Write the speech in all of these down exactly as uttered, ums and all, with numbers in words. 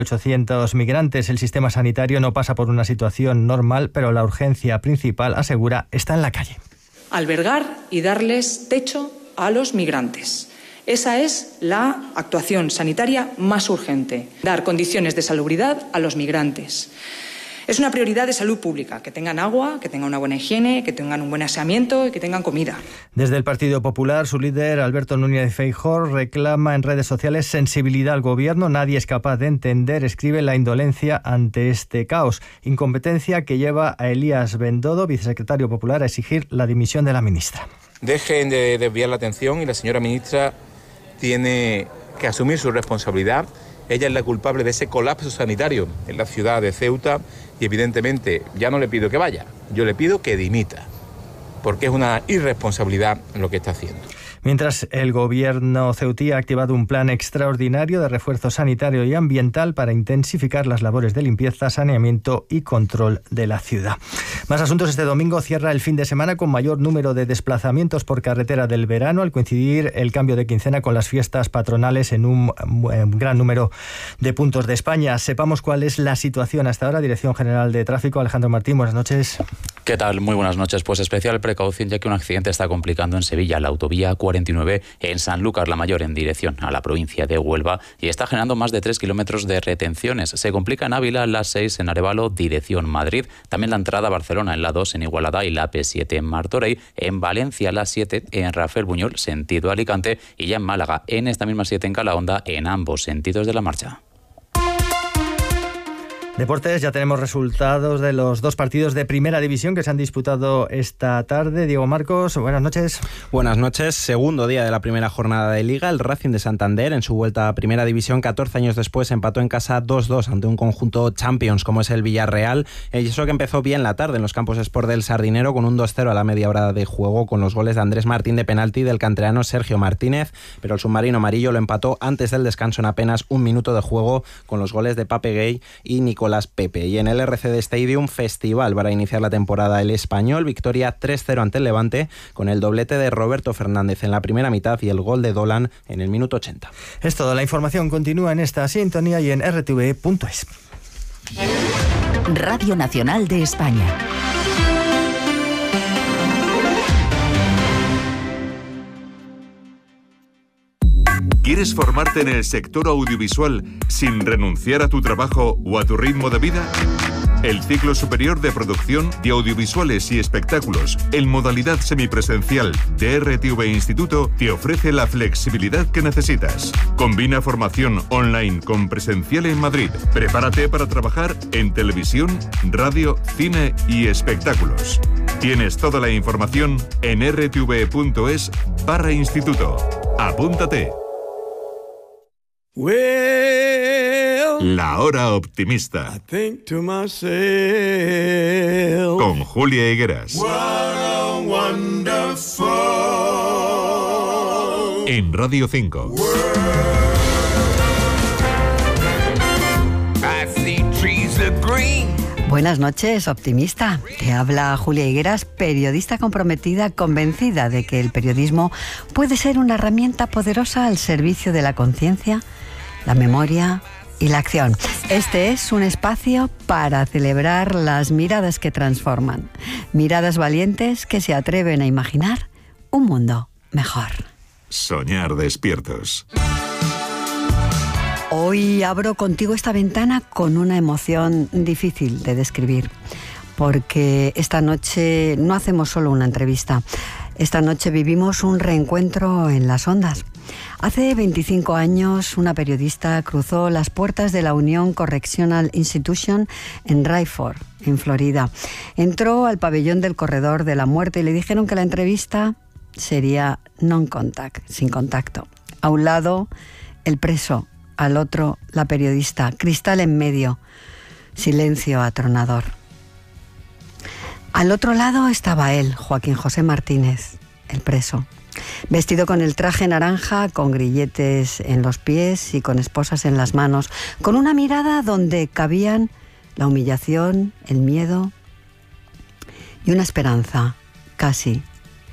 ochocientos migrantes. El sistema sanitario no pasa por una situación normal, pero la urgencia principal, asegura, está en la calle. Albergar y darles techo a los migrantes. Esa es la actuación sanitaria más urgente, dar condiciones de salubridad a los migrantes. Es una prioridad de salud pública, que tengan agua, que tengan una buena higiene, que tengan un buen aseamiento y que tengan comida. Desde el Partido Popular, su líder, Alberto Núñez Feijóo, reclama en redes sociales sensibilidad al gobierno. Nadie es capaz de entender, escribe, la indolencia ante este caos. Incompetencia que lleva a Elías Bendodo, vicesecretario popular, a exigir la dimisión de la ministra. Dejen de desviar la atención y la señora ministra tiene que asumir su responsabilidad. Ella es la culpable de ese colapso sanitario en la ciudad de Ceuta y evidentemente ya no le pido que vaya, yo le pido que dimita, porque es una irresponsabilidad lo que está haciendo. Mientras, el gobierno ceutí ha activado un plan extraordinario de refuerzo sanitario y ambiental para intensificar las labores de limpieza, saneamiento y control de la ciudad. Más asuntos. Este domingo cierra el fin de semana con mayor número de desplazamientos por carretera del verano, al coincidir el cambio de quincena con las fiestas patronales en un gran número de puntos de España. Sepamos cuál es la situación hasta ahora. Dirección General de Tráfico, Alejandro Martín, buenas noches. ¿Qué tal? Muy buenas noches. Pues especial precaución, ya que un accidente está complicando en Sevilla la autovía cuarenta y nueve en Sanlúcar la Mayor en dirección a la provincia de Huelva y está generando más de tres kilómetros de retenciones. Se complica en Ávila la seis en Arévalo dirección Madrid, también la entrada a Barcelona en la dos en Igualada y la P siete en Martorell, en Valencia la siete en Rafael Buñol sentido Alicante y ya en Málaga en esta misma siete en Calahonda en ambos sentidos de la marcha. Deportes, ya tenemos resultados de los dos partidos de Primera División que se han disputado esta tarde. Diego Marcos, buenas noches. Buenas noches. Segundo día de la primera jornada de Liga. El Racing de Santander, en su vuelta a Primera División, catorce años después, empató en casa dos dos ante un conjunto Champions como es el Villarreal. Y eso que empezó bien la tarde en los campos Sport del Sardinero con un dos cero a la media hora de juego, con los goles de Andrés Martín de penalti y del canterano Sergio Martínez. Pero el submarino amarillo lo empató antes del descanso en apenas un minuto de juego, con los goles de Pape Gay y Nicolás Pepe. Y en el R C D Stadium, festival para iniciar la temporada el Español, victoria tres cero ante el Levante, con el doblete de Roberto Fernández en la primera mitad y el gol de Dolan en el minuto ochenta. Es todo. La información continúa en esta sintonía y en r t v punto es. Radio Nacional de España. ¿Quieres formarte en el sector audiovisual sin renunciar a tu trabajo o a tu ritmo de vida? El ciclo superior de producción de audiovisuales y espectáculos en modalidad semipresencial de R T V Instituto te ofrece la flexibilidad que necesitas. Combina formación online con presencial en Madrid. Prepárate para trabajar en televisión, radio, cine y espectáculos. Tienes toda la información en r t v punto es barra instituto. Apúntate. La Hora Optimista con Julia Higueras en Radio cinco. Buenas noches, optimista. Te habla Julia Higueras, periodista comprometida, convencida de que el periodismo puede ser una herramienta poderosa al servicio de la conciencia, la memoria y la acción. Este es un espacio para celebrar las miradas que transforman, miradas valientes que se atreven a imaginar un mundo mejor. Soñar despiertos. Hoy abro contigo esta ventana con una emoción difícil de describir, porque esta noche no hacemos solo una entrevista. Esta noche vivimos un reencuentro en las ondas. Hace veinticinco años, una periodista cruzó las puertas de la Union Correctional Institution en Rayford, en Florida. Entró al pabellón del corredor de la muerte y le dijeron que la entrevista sería non-contact, sin contacto. A un lado, el preso, al otro, la periodista, cristal en medio, silencio atronador. Al otro lado estaba él, Joaquín José Martínez, el preso, vestido con el traje naranja, con grilletes en los pies y con esposas en las manos, con una mirada donde cabían la humillación, el miedo y una esperanza casi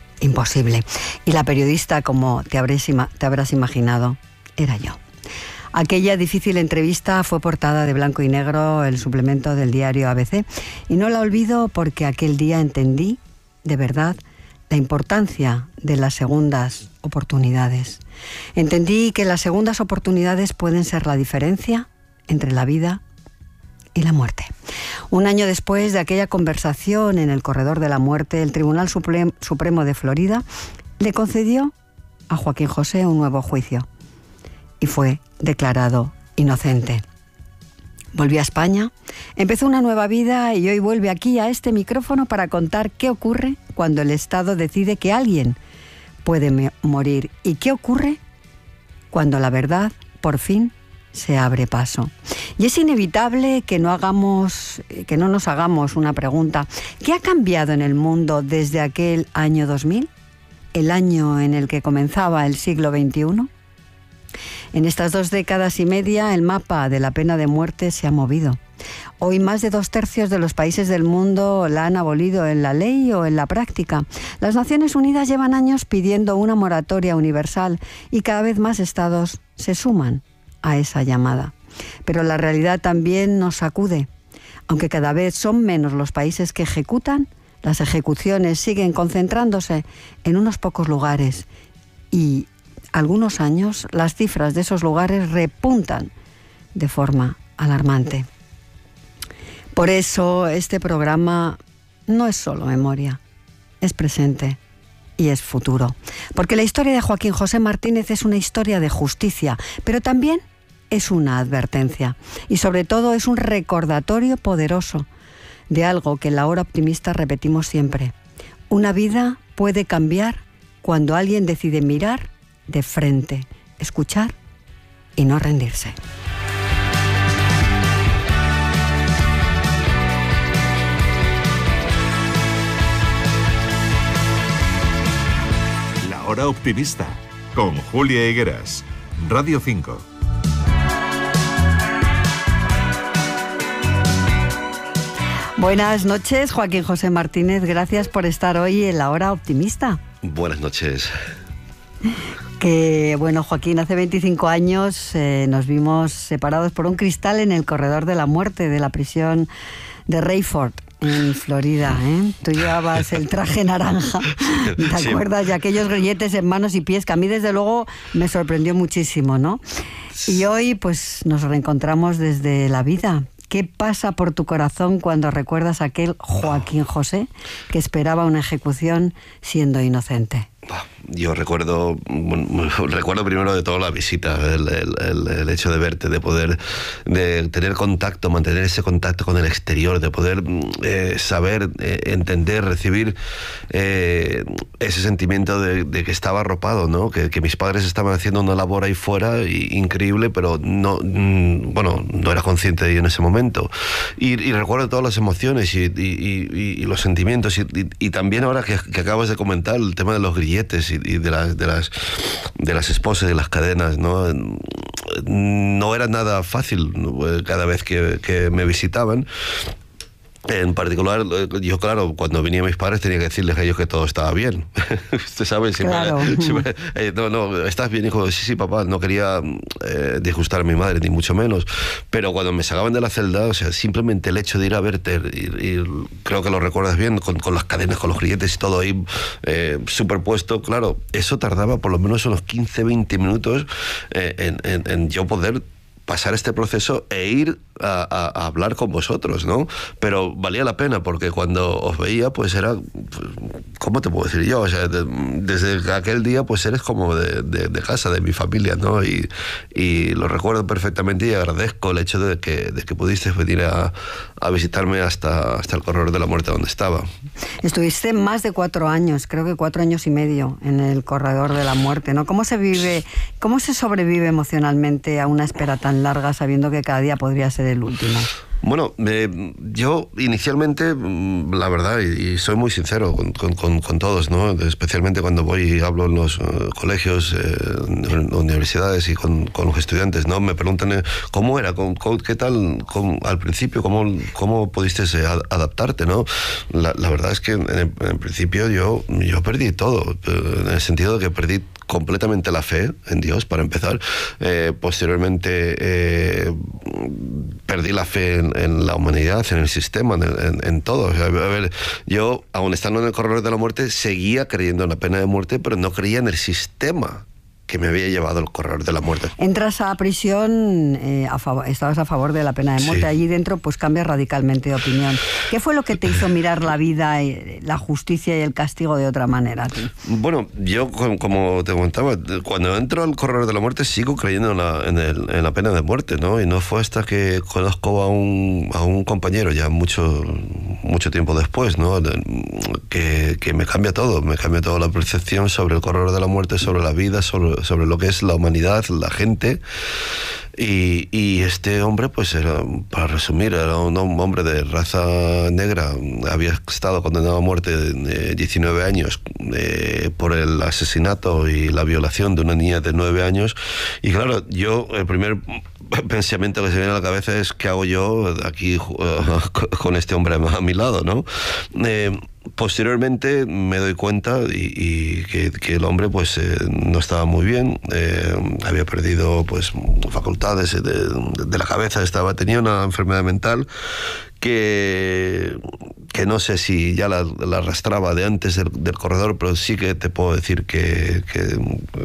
imposible. Y la periodista, como te habrás, te habrás imaginado, era yo. Aquella difícil entrevista fue portada de blanco y negro, el suplemento del diario A B C, y no la olvido porque aquel día entendí, de verdad, la importancia de las segundas oportunidades. Entendí que las segundas oportunidades pueden ser la diferencia entre la vida y la muerte. Un año después de aquella conversación en el corredor de la muerte, el Tribunal Supremo de Florida le concedió a Joaquín José un nuevo juicio y fue declarado inocente. Volvió a España, empezó una nueva vida y hoy vuelve aquí a este micrófono para contar qué ocurre cuando el Estado decide que alguien puede morir y qué ocurre cuando la verdad, por fin, se abre paso. Y es inevitable que no hagamos, que no nos hagamos una pregunta. ¿Qué ha cambiado en el mundo desde aquel año dos mil? El año en el que comenzaba el siglo veintiuno. En estas dos décadas y media el mapa de la pena de muerte se ha movido. Hoy más de dos tercios de los países del mundo la han abolido en la ley o en la práctica. Las Naciones Unidas llevan años pidiendo una moratoria universal y cada vez más estados se suman a esa llamada. Pero la realidad también nos sacude. Aunque cada vez son menos los países que ejecutan, las ejecuciones siguen concentrándose en unos pocos lugares y algunos años las cifras de esos lugares repuntan de forma alarmante. Por eso este programa no es solo memoria, es presente y es futuro. Porque la historia de Joaquín José Martínez es una historia de justicia, pero también es una advertencia y sobre todo es un recordatorio poderoso de algo que en La Hora Optimista repetimos siempre. Una vida puede cambiar cuando alguien decide mirar de frente, escuchar y no rendirse. La Hora Optimista, con Julia Higueras, Radio cinco. Buenas noches, Joaquín José Martínez. Gracias por estar hoy en La Hora Optimista. Buenas noches. Que, bueno, Joaquín, hace veinticinco años eh, nos vimos separados por un cristal en el corredor de la muerte de la prisión de Rayford, en Florida, ¿eh? Tú llevabas el traje naranja, ¿te sí. acuerdas? Y aquellos grilletes en manos y pies, que a mí desde luego me sorprendió muchísimo, ¿no? Y hoy, pues, nos reencontramos desde la vida. ¿Qué pasa por tu corazón cuando recuerdas a aquel Joaquín José que esperaba una ejecución siendo inocente? Yo recuerdo, bueno, recuerdo primero de todo la visita, el, el, el hecho de verte, de poder de tener contacto, mantener ese contacto con el exterior, de poder eh, saber, eh, entender, recibir eh, ese sentimiento de, de que estaba arropado, ¿no? Que, que mis padres estaban haciendo una labor ahí fuera y, increíble, pero no, mm, bueno, no era consciente de ello en ese momento. Y, y recuerdo todas las emociones y, y, y, y los sentimientos y, y, y también ahora que, que acabas de comentar el tema de los grilletes y, y de las de las de las esposas y las cadenas, no no era nada fácil cada vez que, que me visitaban. En particular, yo, claro, cuando venían mis padres tenía que decirles a ellos que todo estaba bien. Usted sabe, si claro. me, si me, eh, no, no, ¿estás bien, hijo? Sí, sí, papá. No quería eh, disgustar a mi madre, ni mucho menos. Pero cuando me sacaban de la celda, o sea, simplemente el hecho de ir a verte, y, y creo que lo recuerdas bien, con, con las cadenas, con los grilletes y todo ahí eh, superpuesto, claro, eso tardaba por lo menos unos quince, veinte minutos eh, en, en, en yo poder pasar este proceso e ir a, a, a hablar con vosotros, ¿no? Pero valía la pena, porque cuando os veía, pues era, ¿cómo te puedo decir yo? O sea, de, desde aquel día, pues eres como de, de, de casa, de mi familia, ¿no? Y, y lo recuerdo perfectamente y agradezco el hecho de que, de que pudiste venir a, a visitarme hasta, hasta el corredor de la muerte donde estaba. Estuviste más de cuatro años, creo que cuatro años y medio en el corredor de la muerte, ¿no? ¿Cómo se vive, cómo se sobrevive emocionalmente a una espera tan larga sabiendo que cada día podría ser el último? Bueno, eh, yo inicialmente, la verdad, y, y soy muy sincero con, con, con, con todos, ¿no? Especialmente cuando voy y hablo en los uh, colegios, eh, en universidades y con, con los estudiantes, ¿no? Me preguntan eh, cómo era, con, con, qué tal con, al principio, cómo, cómo pudiste eh, adaptarte, ¿no? La, la verdad es que en, en principio yo, yo perdí todo, en el sentido de que perdí completamente la fe en Dios, para empezar. Eh, posteriormente eh, perdí la fe en, en la humanidad, en el sistema, en, en, en todo. O sea, a ver, yo, aun estando en el corredor de la muerte, seguía creyendo en la pena de muerte, pero no creía en el sistema que me había llevado al corredor de la muerte. Entras a prisión, eh, a favor, estabas a favor de la pena de muerte. Sí. Allí dentro pues cambias radicalmente de opinión. ¿Qué fue lo que te hizo mirar la vida, la justicia y el castigo de otra manera a ti? Bueno, yo, como te comentaba, cuando entro al corredor de la muerte sigo creyendo en la, en el, en la pena de muerte, ¿no? Y no fue hasta que conozco a un, a un compañero ya mucho, mucho tiempo después, ¿no? Que, que me cambia todo, me cambia toda la percepción sobre el corredor de la muerte, sobre la vida, sobre sobre lo que es la humanidad, la gente. Y, y este hombre, pues era, para resumir, era un hombre de raza negra, había estado condenado a muerte de diecinueve años eh, por el asesinato y la violación de una niña de nueve años. Y claro, yo, el primer pensamiento que se viene a la cabeza es: ¿qué hago yo aquí uh, con este hombre a mi lado, ¿no? Eh, Posteriormente me doy cuenta y, y que, que el hombre pues eh, no estaba muy bien, eh, había perdido pues facultades de, de la cabeza, estaba, tenía una enfermedad mental que, que no sé si ya la, la arrastraba de antes del, del corredor, pero sí que te puedo decir que, que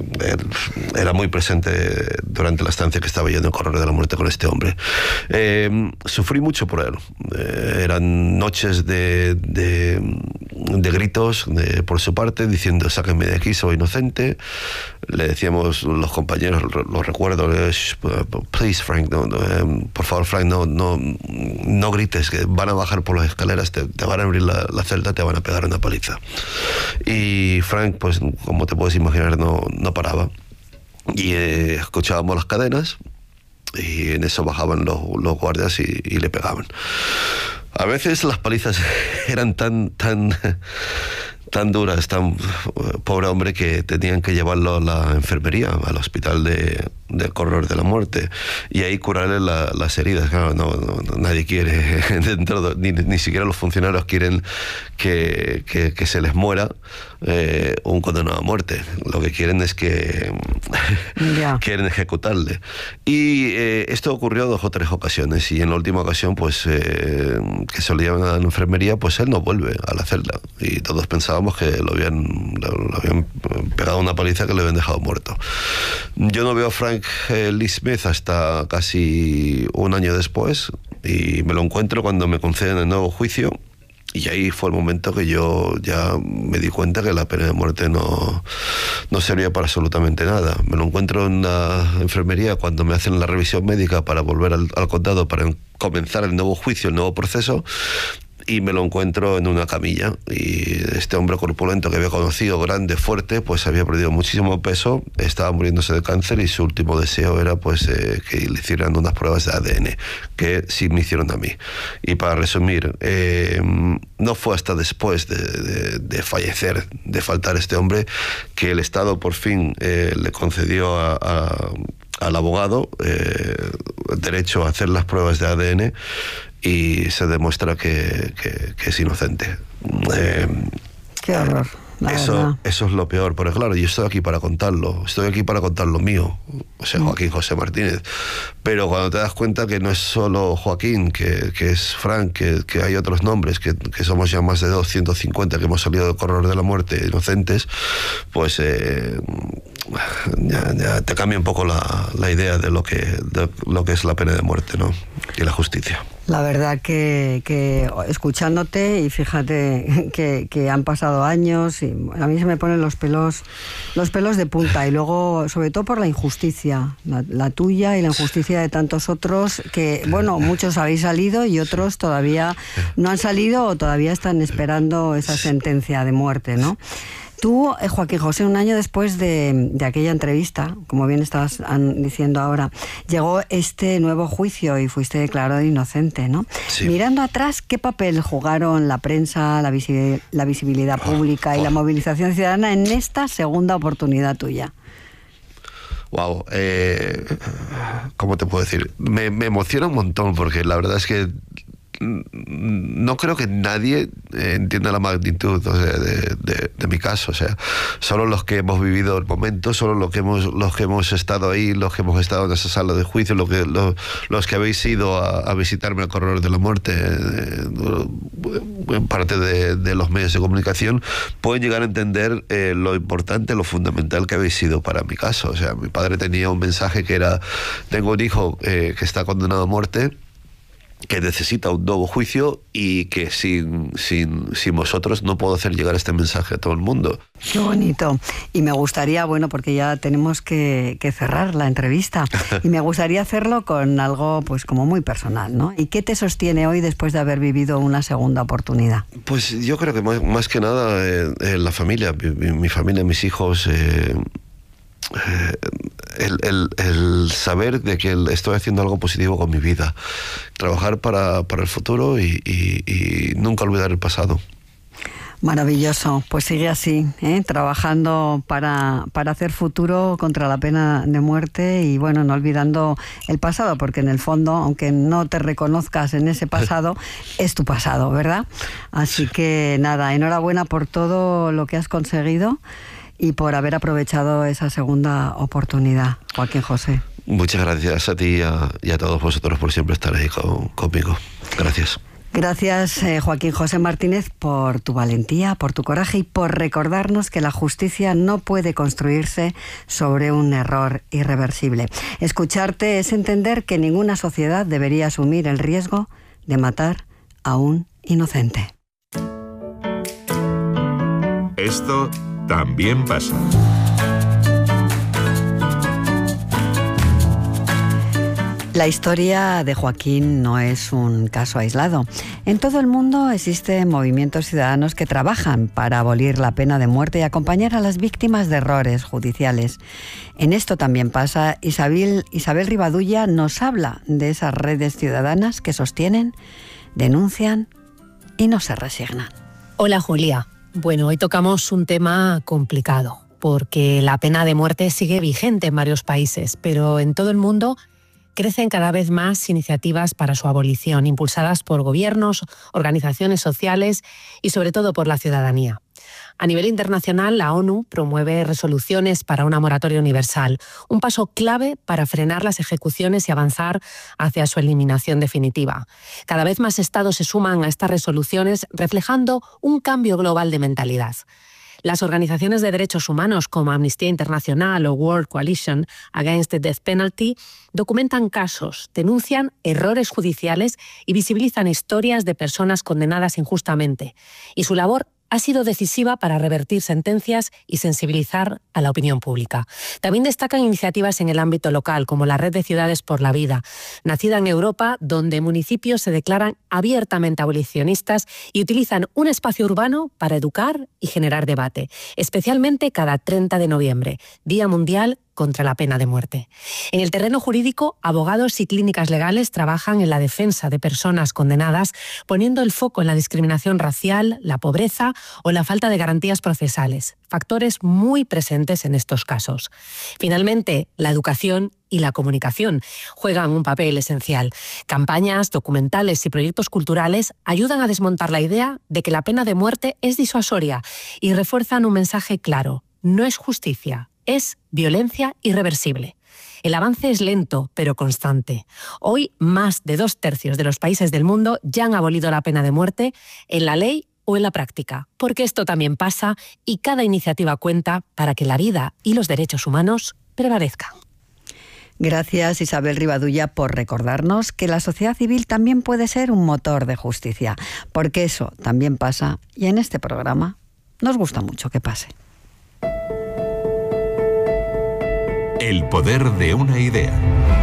era muy presente durante la estancia que estaba yo en el corredor de la muerte con este hombre. Eh, sufrí mucho por él. Eh, eran noches de, de, de gritos de, por su parte, diciendo: sáquenme de aquí, soy inocente. Le decíamos los compañeros, lo recuerdo, please Frank, no, no, eh, por favor Frank, no, no, no grites, que van a bajar por las escaleras, te, te van a abrir la, la celda, te van a pegar una paliza. Y Frank, pues como te puedes imaginar, no, no paraba. Y eh, escuchábamos las cadenas y en eso bajaban los, los guardias y, y le pegaban. A veces las palizas eran tan, tan, tan duras, tan pobre hombre, que tenían que llevarlo a la enfermería, al hospital de, del corredor de la muerte, y ahí curarle la, las heridas. Claro, no, no, nadie quiere, dentro de, ni, ni siquiera los funcionarios quieren que, que, que se les muera eh, un condenado a muerte. Lo que quieren es que yeah. quieren ejecutarle. Y eh, esto ocurrió dos o tres ocasiones, y en la última ocasión, pues eh, que se lo llevan a la enfermería, pues él no vuelve a la celda, y todos pensábamos que lo habían, lo habían pegado una paliza, que le habían dejado muerto. Yo no veo a Frank eh, Lee Smith hasta casi un año después, y me lo encuentro cuando me conceden el nuevo juicio. Y ahí fue el momento que yo ya me di cuenta que la pena de muerte no, no servía para absolutamente nada. Me lo encuentro en la enfermería cuando me hacen la revisión médica para volver al, al condado para comenzar el nuevo juicio, el nuevo proceso, y me lo encuentro en una camilla. Y este hombre corpulento que había conocido, grande, fuerte, pues había perdido muchísimo peso, estaba muriéndose de cáncer, y su último deseo era pues eh, que le hicieran unas pruebas de A D N, que sí me hicieron a mí. Y para resumir, eh, no fue hasta después de, de, de fallecer, de faltar este hombre, que el Estado por fin eh, le concedió a, a, al abogado eh, derecho a hacer las pruebas de A D N, y se demuestra que, que, que es inocente. Eh, Qué horror. Eso, eso es lo peor, pero claro, yo estoy aquí para contarlo, estoy aquí para contar lo mío, o sea, Joaquín José Martínez. Pero cuando te das cuenta que no es solo Joaquín, que, que es Frank, que, que hay otros nombres, que, que somos ya más de doscientos cincuenta que hemos salido del corredor de la muerte inocentes, pues eh, ya, ya te cambia un poco la, la idea de lo que, de lo que es la pena de muerte, ¿no? Y la justicia. La verdad que, que escuchándote, y fíjate que, que han pasado años, y a mí se me ponen los pelos los pelos de punta, y luego sobre todo por la injusticia, la, la tuya y la injusticia de tantos otros, que bueno, muchos habéis salido y otros todavía no han salido o todavía están esperando esa sentencia de muerte, ¿no? Tú, Joaquín José, un año después de, de aquella entrevista, como bien estabas diciendo ahora, llegó este nuevo juicio y fuiste declarado inocente, ¿no? Sí. Mirando atrás, ¿qué papel jugaron la prensa, la, visi la visibilidad pública oh, oh. y la movilización ciudadana en esta segunda oportunidad tuya? Wow, eh, ¿cómo te puedo decir? Me, me emociona un montón, porque la verdad es que no creo que nadie entienda la magnitud, o sea, de, de, de mi caso. O sea, solo los que hemos vivido el momento, solo los que hemos, los que hemos estado ahí, los que hemos estado en esa sala de juicio, los que, los, los que habéis ido a, a visitarme al corredor de la muerte, eh, en parte de, de los medios de comunicación, pueden llegar a entender eh, lo importante, lo fundamental que habéis sido para mi caso. O sea, mi padre tenía un mensaje que era: tengo un hijo eh, que está condenado a muerte, que necesita un nuevo juicio y que sin, sin, sin vosotros no puedo hacer llegar este mensaje a todo el mundo. Qué bonito. Y me gustaría, bueno, porque ya tenemos que, que cerrar la entrevista, y me gustaría hacerlo con algo pues como muy personal, ¿no? ¿Y qué te sostiene hoy después de haber vivido una segunda oportunidad? Pues yo creo que más, más que nada eh, eh, la familia, mi, mi familia, mis hijos... Eh, Eh, el, el, el saber de que estoy haciendo algo positivo con mi vida, trabajar para, para el futuro y, y, y nunca olvidar el pasado. Maravilloso, pues sigue así, ¿eh? Trabajando para, para hacer futuro contra la pena de muerte y bueno, no olvidando el pasado, porque en el fondo, aunque no te reconozcas en ese pasado, es tu pasado, ¿verdad? Así que nada, enhorabuena por todo lo que has conseguido y por haber aprovechado esa segunda oportunidad, Joaquín José. Muchas gracias a ti y a, y a todos vosotros por siempre estar ahí con, conmigo. Gracias. Gracias, eh, Joaquín José Martínez, por tu valentía, por tu coraje y por recordarnos que la justicia no puede construirse sobre un error irreversible. Escucharte es entender que ninguna sociedad debería asumir el riesgo de matar a un inocente. Esto también pasa. La historia de Joaquín no es un caso aislado. En todo el mundo existen movimientos ciudadanos que trabajan para abolir la pena de muerte y acompañar a las víctimas de errores judiciales. En esto también pasa. Isabel, Isabel Rivadulla nos habla de esas redes ciudadanas que sostienen, denuncian y no se resignan. Hola, Julia. Bueno, hoy tocamos un tema complicado, porque la pena de muerte sigue vigente en varios países, pero en todo el mundo crecen cada vez más iniciativas para su abolición, impulsadas por gobiernos, organizaciones sociales y sobre todo por la ciudadanía. A nivel internacional, la ONU promueve resoluciones para una moratoria universal, un paso clave para frenar las ejecuciones y avanzar hacia su eliminación definitiva. Cada vez más estados se suman a estas resoluciones, reflejando un cambio global de mentalidad. Las organizaciones de derechos humanos como Amnistía Internacional o World Coalition Against the Death Penalty documentan casos, denuncian errores judiciales y visibilizan historias de personas condenadas injustamente. Y su labor ha sido decisiva para revertir sentencias y sensibilizar a la opinión pública. También destacan iniciativas en el ámbito local, como la Red de Ciudades por la Vida, nacida en Europa, donde municipios se declaran abiertamente abolicionistas y utilizan un espacio urbano para educar y generar debate, especialmente cada treinta de noviembre, Día Mundial contra la pena de muerte. En el terreno jurídico, abogados y clínicas legales trabajan en la defensa de personas condenadas, poniendo el foco en la discriminación racial, la pobreza o la falta de garantías procesales, factores muy presentes en estos casos. Finalmente, la educación y la comunicación juegan un papel esencial. Campañas, documentales y proyectos culturales ayudan a desmontar la idea de que la pena de muerte es disuasoria y refuerzan un mensaje claro: no es justicia, es violencia irreversible. El avance es lento, pero constante. Hoy, más de dos tercios de los países del mundo ya han abolido la pena de muerte en la ley o en la práctica, porque esto también pasa y cada iniciativa cuenta para que la vida y los derechos humanos prevalezcan. Gracias, Isabel Rivadulla, por recordarnos que la sociedad civil también puede ser un motor de justicia, porque eso también pasa y en este programa nos gusta mucho que pase. El poder de una idea.